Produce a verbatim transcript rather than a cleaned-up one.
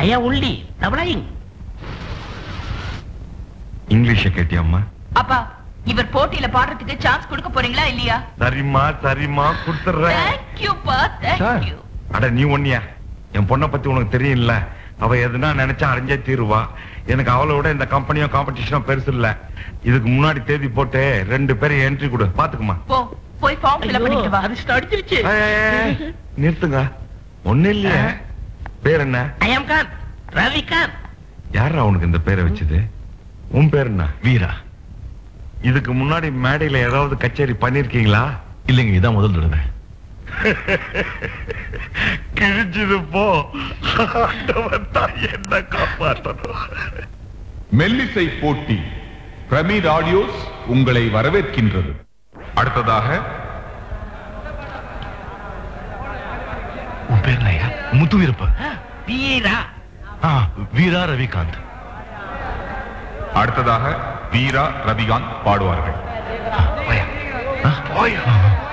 ஐயா உள்ளி டபுளைங். இங்கிலீஷ கேட்டியம்மா? அப்பா, இவர் போட்டியில பாடுறதுக்கு சான்ஸ் கொடுக்க போறீங்களா இல்லையா? சரிம்மா சரிம்மா குடுத்துறேன். Thank you பா, thank you. அட நீ ஒண்ணியா, என் பொண்ணை பத்தி உனக்கு தெரியும்ல, அவ எதுனா நினைச்சா அடைஞ்சே தீருவா. எனக்கு அவளை விட இந்த கம்பெனியும் காம்படிஷனும் பெருசு இல்ல. இதுக்கு முன்னாடி தேதி போட்டு ரெண்டு பேரும் என்ட்ரி கொடு, பாத்துக்குமா. போ, போய் ஃபார்ம் ஃபில் பண்ணிட்டு வா. அது அடிச்சிருச்சு. நிறுத்துங்க, ஒண்ணு இல்லையா. பேர் என்ன? ஐ அம் கான், ரவிகாந்த். யாரா உனக்கு இந்த பேரை வச்சது? உன் பேர் என்ன? வீரா. இதுக்கு முன்னாடி மேடையில ஏதாவது கச்சேரி பண்ணிருக்கீங்களா? இல்லைங்க, இதான் முதல் தடவை. கிழிஞ்சது போ, என்ன காப்பாற்றணும். மெல்லிசை போட்டி பிரமிட் ஆடியோஸ் உங்களை வரவேற்கின்றது. அடுத்ததாக உன் பேர் என்ன? முத்து வீரப்ப. வீரா. வீரா ரவிகாந்த். அடுத்ததாக வீரா ரவிகாந்த் பாடுவார்கள். போயா.